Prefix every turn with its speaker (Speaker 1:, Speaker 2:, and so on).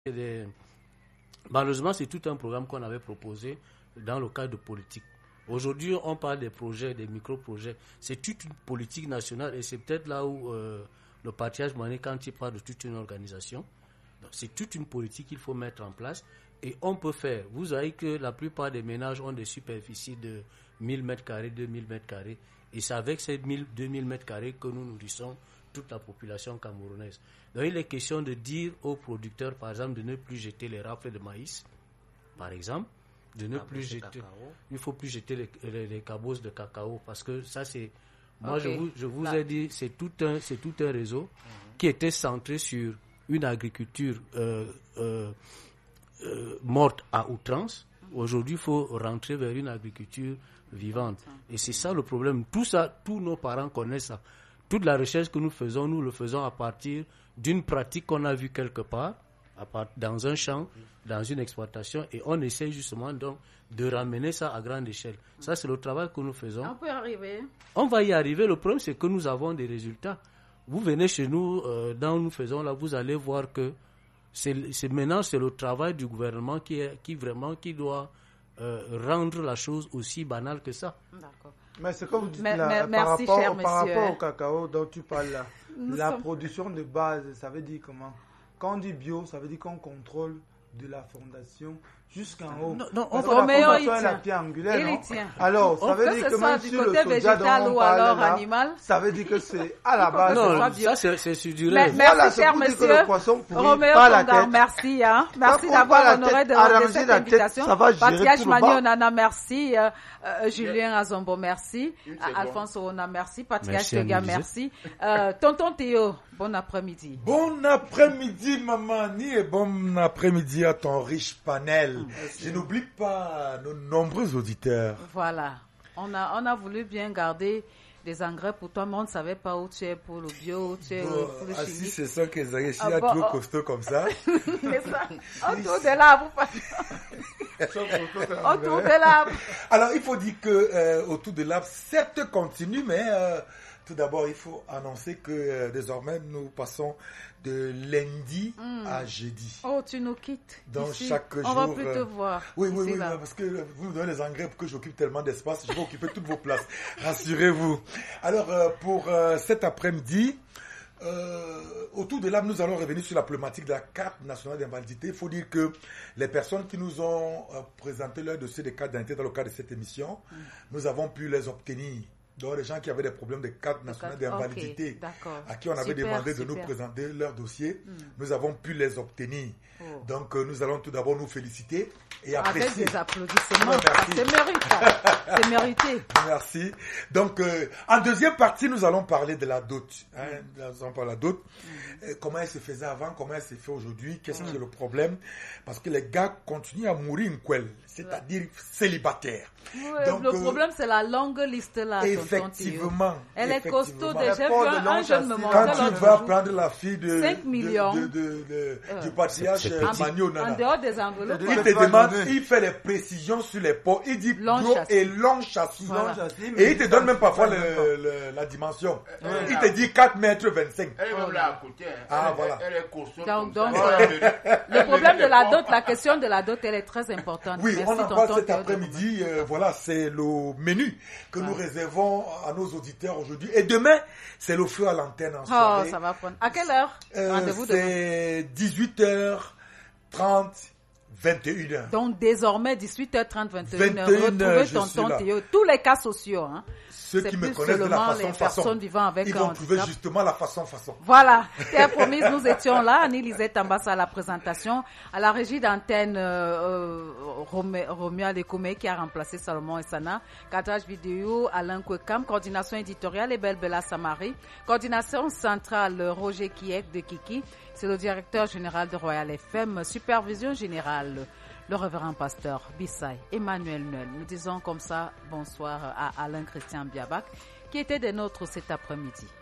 Speaker 1: Malheureusement, c'est tout un programme qu'on avait proposé dans le cadre de politique. Aujourd'hui, on parle des projets, des micro-projets. C'est toute une politique nationale et c'est peut-être là où le parti Ajmane, quand il parle de toute une organisation, c'est toute une politique qu'il faut mettre en place et on peut faire. Vous savez que la plupart des ménages ont des superficies de 1000 m², 2000 m². Et c'est avec ces 2000 m² que nous nourrissons toute la population camerounaise. Donc il est question de dire aux producteurs, par exemple, de ne plus jeter les rafles de maïs, par exemple, de ne plus jeter. Il ne faut plus jeter les cabosses de cacao parce que ça c'est. Moi je vous ai dit, c'est tout un réseau qui était centré sur une agriculture morte à outrance. Aujourd'hui, il faut rentrer vers une agriculture vivante. Et c'est ça le problème. Tout ça, tous nos parents connaissent ça. Toute la recherche que nous le faisons à partir d'une pratique qu'on a vue quelque part, dans un champ, dans une exploitation, et on essaie justement donc de ramener ça à grande échelle. Ça, c'est le travail que nous faisons.
Speaker 2: On peut y arriver.
Speaker 1: On va y arriver. Le problème, c'est que nous avons des résultats. Vous venez chez nous, dans nous faisons là, vous allez voir que maintenant, c'est le travail du gouvernement qui doit rendre la chose aussi banale que ça.
Speaker 3: D'accord. Mais c'est comme vous dites là, par rapport au cacao dont tu parles là, la production de base, ça veut dire comment? Quand on dit bio, ça veut dire qu'on contrôle de la fondation jusqu'en haut.
Speaker 2: Non, on va
Speaker 3: la pierre angulaire,
Speaker 2: il
Speaker 3: non?
Speaker 2: tient.
Speaker 3: Alors, ça veut dire que même si le soja dont on parle là, animal, ça veut dire que c'est à la base.
Speaker 1: Non, ça c'est sur du rêve.
Speaker 2: Merci, cher monsieur. Roméo Tongar, merci. Merci d'avoir honoré de cette invitation. Patriage Manionana, merci. Julien Azombo, merci. Alphonse Ona, merci. Patriage Tega, merci. Tonton Théo, bon après-midi.
Speaker 4: Bon après-midi, Mamani, et bon après-midi à ton riche panel. Je n'oublie pas nos nombreux auditeurs.
Speaker 2: Voilà. On a voulu bien garder des engrais pour toi, mais on ne savait pas où tu es pour le bio, où tu es pour le chimique.
Speaker 4: Si c'est ça que Zagé, si il y a trop costaud comme ça.
Speaker 2: C'est ça. Autour de l'arbre. Autour de l'arbre.
Speaker 4: Alors, il faut dire que autour de l'arbre, certes continue, mais tout d'abord, il faut annoncer que désormais, nous passons de lundi à jeudi.
Speaker 2: Oh, tu nous quittes.
Speaker 4: Donc,
Speaker 2: ici.
Speaker 4: chaque jour.
Speaker 2: On va plus te voir.
Speaker 4: Oui, parce que vous me donnez les engrais pour que j'occupe tellement d'espace. Je vais occuper toutes vos places. Rassurez-vous. Alors, pour cet après-midi, autour de l'arbre, nous allons revenir sur la problématique de la carte nationale d'invalidité. Il faut dire que les personnes qui nous ont présenté leur dossier de carte d'identité dans le cadre de cette émission, nous avons pu les obtenir. Donc, les gens qui avaient des problèmes de carte nationale d'invalidité, à qui on avait demandé de nous présenter leur dossier, nous avons pu les obtenir. Donc, nous allons tout d'abord nous féliciter et apprécier.
Speaker 2: Avec des applaudissements, c'est mérité.
Speaker 4: Merci. Donc, en deuxième partie, nous allons parler de la dot. Nous allons parler de la dot. Comment elle se faisait avant, comment elle se fait aujourd'hui, qu'est-ce qui est le problème? Parce que les gars continuent à mourir c'est-à-dire célibataires.
Speaker 2: Donc, le problème, c'est la longue liste là.
Speaker 4: Effectivement.
Speaker 2: Elle est costaud déjà. J'ai vu un jeune me montrer
Speaker 4: quand tu vas prendre la fille de
Speaker 2: 5 millions
Speaker 4: du patriarche Magno
Speaker 2: en dehors des enveloppes.
Speaker 4: Il te demande, il fait les précisions sur les ports. Il dit gros et long châssis. Et il te donne même parfois la dimension. Il te dit 4 mètres 25.
Speaker 5: Elle est même là à côté.
Speaker 4: Voilà.
Speaker 5: Elle est costaud.
Speaker 2: Donc, le problème de la dot, la question de la dot, elle est très importante.
Speaker 4: Oui, on en parle cet après-midi. Voilà, c'est le menu que nous réservons à nos auditeurs aujourd'hui. Et demain, c'est le feu à l'antenne en soirée.
Speaker 2: Ça va prendre. À quelle heure rendez-vous demain?
Speaker 4: C'est 18h30, 21h.
Speaker 2: Donc, désormais, 18h30, 21h. Retrouvez tonton Théo. Tous les cas sociaux.
Speaker 4: Ceux qui me connaissent de la façon,
Speaker 2: ils
Speaker 4: vont trouver justement la façon.
Speaker 2: Voilà, c'est promis, nous étions là, Annie Lisette Ambassa à la présentation, à la régie d'antenne Romia Lekome qui a remplacé Salomon Essana, cadrage vidéo Alain Kwekam, coordination éditoriale Ebel Bella Samari, coordination centrale Roger Kiek de Kiki, c'est le directeur général de Royal FM, supervision générale le révérend pasteur Bissay Emmanuel Nuel. Nous disons comme ça bonsoir à Alain Christian Biabac qui était des nôtres cet après-midi.